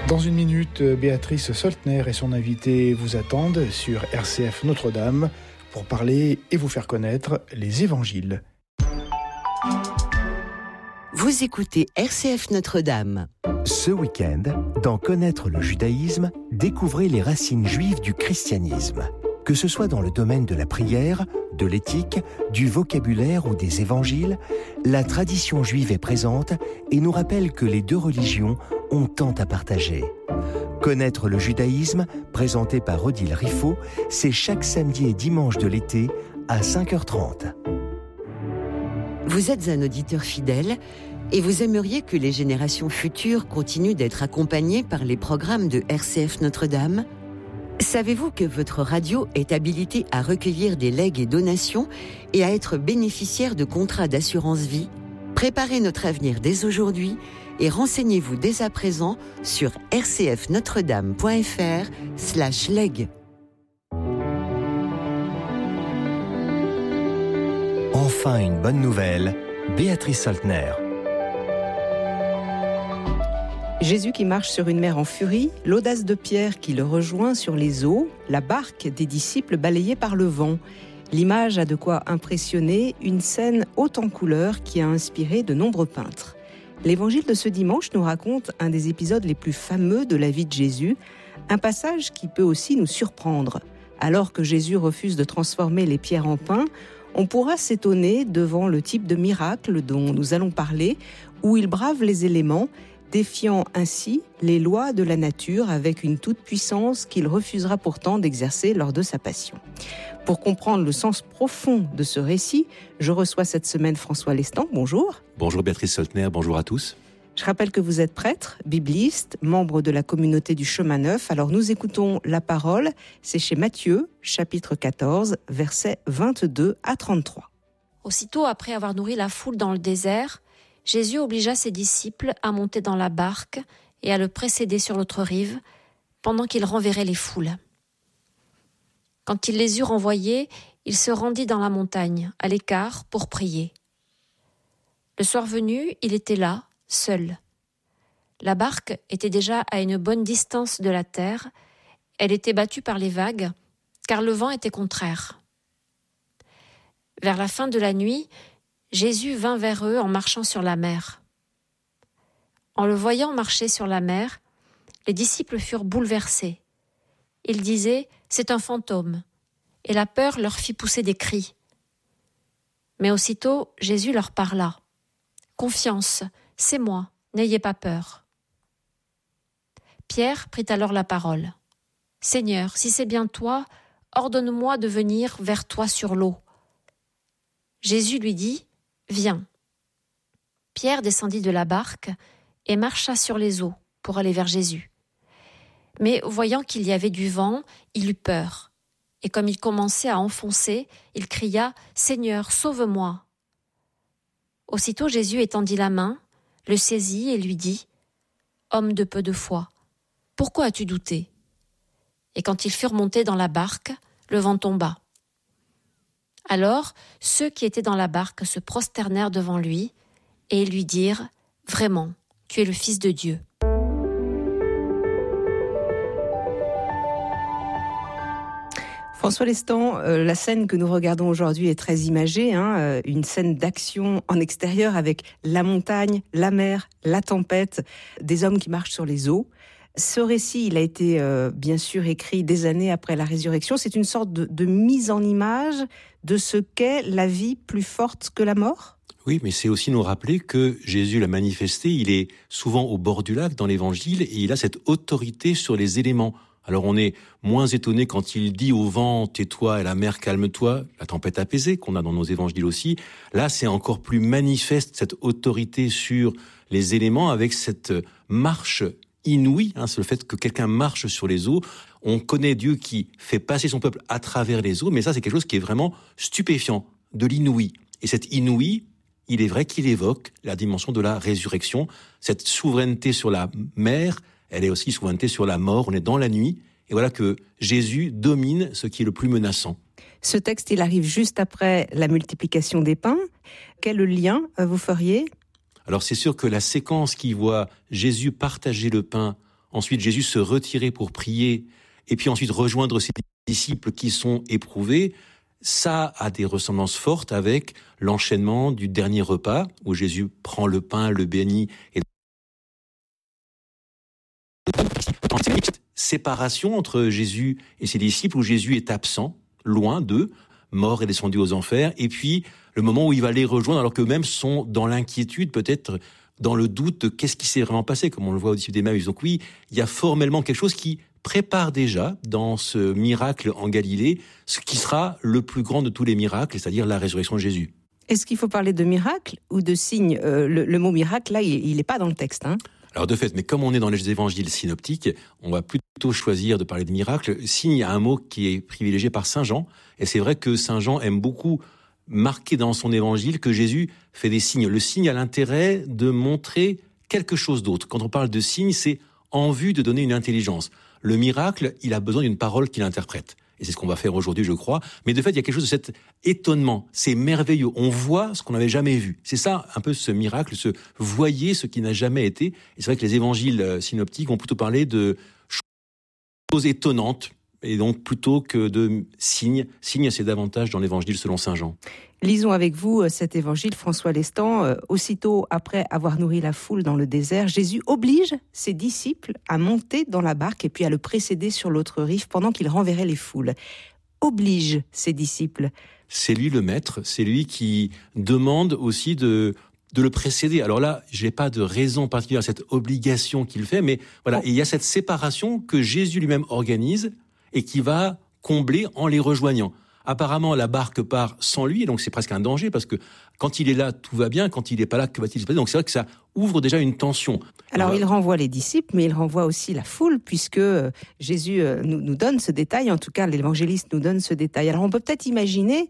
Dans une minute, Béatrice Soltner et son invité vous attendent sur RCF Notre-Dame pour parler et vous faire connaître les évangiles. Vous écoutez RCF Notre-Dame. Ce week-end, dans Connaître le judaïsme, découvrez les racines juives du christianisme. Que ce soit dans le domaine de la prière, de l'éthique, du vocabulaire ou des évangiles, la tradition juive est présente et nous rappelle que les deux religions ont tant à partager. Connaître le judaïsme, présenté par Odile Riffaut, c'est chaque samedi et dimanche de l'été à 5h30. Vous êtes un auditeur fidèle et vous aimeriez que les générations futures continuent d'être accompagnées par les programmes de RCF Notre-Dame ? Savez-vous que votre radio est habilitée à recueillir des legs et donations et à être bénéficiaire de contrats d'assurance vie ? Préparez notre avenir dès aujourd'hui et renseignez-vous dès à présent sur rcfnotredame.fr/leg. Enfin une bonne nouvelle, Béatrice Soltner. Jésus qui marche sur une mer en furie, l'audace de Pierre qui le rejoint sur les eaux, la barque des disciples balayée par le vent. L'image a de quoi impressionner, une scène haute en couleurs qui a inspiré de nombreux peintres. L'évangile de ce dimanche nous raconte un des épisodes les plus fameux de la vie de Jésus, un passage qui peut aussi nous surprendre. Alors que Jésus refuse de transformer les pierres en pain, on pourra s'étonner devant le type de miracle dont nous allons parler, où il brave les éléments, défiant ainsi les lois de la nature avec une toute-puissance qu'il refusera pourtant d'exercer lors de sa passion. Pour comprendre le sens profond de ce récit, je reçois cette semaine François Lestan. Bonjour. Bonjour Béatrice Soltner, bonjour à tous. Je rappelle que vous êtes prêtre, bibliste, membre de la communauté du Chemin Neuf. Alors nous écoutons la parole, c'est chez Matthieu, chapitre 14, versets 22 à 33. Aussitôt après avoir nourri la foule dans le désert, Jésus obligea ses disciples à monter dans la barque et à le précéder sur l'autre rive, pendant qu'il renverrait les foules. Quand il les eut renvoyés, il se rendit dans la montagne, à l'écart, pour prier. Le soir venu, il était là, seul. La barque était déjà à une bonne distance de la terre. Elle était battue par les vagues, car le vent était contraire. Vers la fin de la nuit, Jésus vint vers eux en marchant sur la mer. En le voyant marcher sur la mer, les disciples furent bouleversés. Ils disaient « C'est un fantôme », et la peur leur fit pousser des cris. Mais aussitôt, Jésus leur parla. « Confiance, c'est moi, n'ayez pas peur. » Pierre prit alors la parole. « Seigneur, si c'est bien toi, ordonne-moi de venir vers toi sur l'eau. » Jésus lui dit « Viens. » Pierre descendit de la barque et marcha sur les eaux pour aller vers Jésus. Mais voyant qu'il y avait du vent, il eut peur. Et comme il commençait à enfoncer, il cria « Seigneur, sauve-moi !» Aussitôt Jésus étendit la main, le saisit et lui dit « Homme de peu de foi, pourquoi as-tu douté ?» Et quand ils furent montés dans la barque, le vent tomba. Alors, ceux qui étaient dans la barque se prosternèrent devant lui et lui dirent « Vraiment, tu es le Fils de Dieu. » François Lestan, la scène que nous regardons aujourd'hui est très imagée, une scène d'action en extérieur avec la montagne, la mer, la tempête, des hommes qui marchent sur les eaux. Ce récit, il a été bien sûr écrit des années après la résurrection. C'est une sorte de mise en image de ce qu'est la vie plus forte que la mort ? Oui, mais c'est aussi nous rappeler que Jésus l'a manifesté, il est souvent au bord du lac dans l'Évangile et il a cette autorité sur les éléments. Alors on est moins étonné quand il dit au vent « tais-toi » et à la mer « calme-toi », la tempête apaisée qu'on a dans nos évangiles aussi. Là, c'est encore plus manifeste cette autorité sur les éléments avec cette marche inouïe. C'est le fait que quelqu'un marche sur les eaux. On connaît Dieu qui fait passer son peuple à travers les eaux, mais ça c'est quelque chose qui est vraiment stupéfiant, de l'inouï. Et cet inouï, il est vrai qu'il évoque la dimension de la résurrection, cette souveraineté sur la mer. Elle est aussi souveraineté sur la mort, on est dans la nuit, et voilà que Jésus domine ce qui est le plus menaçant. Ce texte, il arrive juste après la multiplication des pains. Quel lien vous feriez ? Alors c'est sûr que la séquence qui voit Jésus partager le pain ensuite Jésus se retirer pour prier, et puis ensuite rejoindre ses disciples qui sont éprouvés, ça a des ressemblances fortes avec l'enchaînement du dernier repas, où Jésus prend le pain, le bénit, et cette séparation entre Jésus et ses disciples, où Jésus est absent, loin d'eux, mort et descendu aux enfers, et puis le moment où il va les rejoindre, alors qu'eux-mêmes sont dans l'inquiétude, peut-être dans le doute de qu'est-ce qui s'est vraiment passé, comme on le voit au disciple d'Emmaüs. Donc oui, il y a formellement quelque chose qui prépare déjà, dans ce miracle en Galilée, ce qui sera le plus grand de tous les miracles, c'est-à-dire la résurrection de Jésus. Est-ce qu'il faut parler de miracle ou de signe ? Le mot miracle, là, il n'est pas dans le texte, hein ? Alors de fait, mais comme on est dans les évangiles synoptiques, on va plutôt choisir de parler de miracle. Signe a un mot qui est privilégié par Saint Jean, et c'est vrai que Saint Jean aime beaucoup marquer dans son évangile que Jésus fait des signes. Le signe a l'intérêt de montrer quelque chose d'autre. Quand on parle de signe, c'est en vue de donner une intelligence. Le miracle, il a besoin d'une parole qui l'interprète. Et c'est ce qu'on va faire aujourd'hui, je crois. Mais de fait, il y a quelque chose de cet étonnement. C'est merveilleux. On voit ce qu'on n'avait jamais vu. C'est ça, un peu ce miracle, ce voyer ce qui n'a jamais été. Et c'est vrai que les évangiles synoptiques ont plutôt parlé de choses étonnantes. Et donc, plutôt que de signes. Signes, c'est davantage dans l'évangile selon Saint Jean. Lisons avec vous cet évangile, François Lestan. Aussitôt après avoir nourri la foule dans le désert, Jésus oblige ses disciples à monter dans la barque et puis à le précéder sur l'autre rive pendant qu'il renverrait les foules. Oblige ses disciples. C'est lui le maître, c'est lui qui demande aussi de le précéder. Alors là, j'ai pas de raison particulière à cette obligation qu'il fait, mais voilà, il y a cette séparation que Jésus lui-même organise et qui va combler en les rejoignant. Apparemment, la barque part sans lui, et donc c'est presque un danger, parce que quand il est là, tout va bien, quand il n'est pas là, que va-t-il se passer ? Donc c'est vrai que ça ouvre déjà une tension. Alors il renvoie les disciples, mais il renvoie aussi la foule, puisque Jésus nous donne ce détail, en tout cas l'évangéliste nous donne ce détail. Alors on peut peut-être imaginer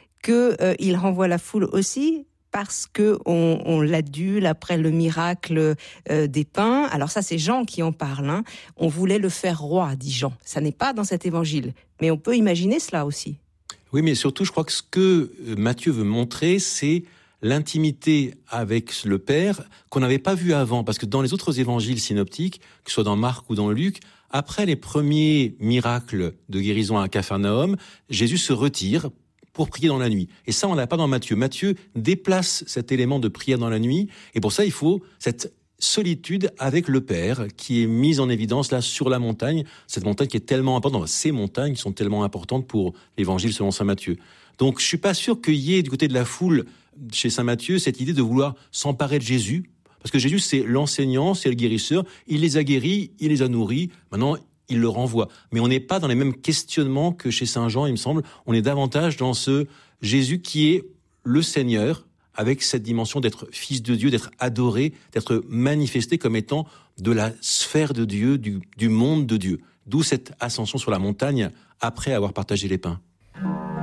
qu'il renvoie la foule aussi, parce qu'on l'adule après le miracle des pains. Alors ça, c'est Jean qui en parle. Hein. On voulait le faire roi, dit Jean. Ça n'est pas dans cet évangile. Mais on peut imaginer cela aussi. Oui, mais surtout, je crois que ce que Matthieu veut montrer, c'est l'intimité avec le Père qu'on n'avait pas vu avant. Parce que dans les autres évangiles synoptiques, que ce soit dans Marc ou dans Luc, après les premiers miracles de guérison à Capharnaüm, Jésus se retire pour prier dans la nuit. Et ça, on l'a pas dans Matthieu. Matthieu déplace cet élément de prière dans la nuit, et pour ça, il faut cette solitude avec le Père qui est mise en évidence là sur la montagne, cette montagne qui est tellement importante, ces montagnes qui sont tellement importantes pour l'évangile selon saint Matthieu. Donc, je suis pas sûr qu'il y ait du côté de la foule, chez saint Matthieu, cette idée de vouloir s'emparer de Jésus, parce que Jésus, c'est l'enseignant, c'est le guérisseur, il les a guéris, il les a nourris, maintenant, il le renvoie. Mais on n'est pas dans les mêmes questionnements que chez Saint Jean, il me semble. On est davantage dans ce Jésus qui est le Seigneur, avec cette dimension d'être fils de Dieu, d'être adoré, d'être manifesté comme étant de la sphère de Dieu, du monde de Dieu. D'où cette ascension sur la montagne après avoir partagé les pains.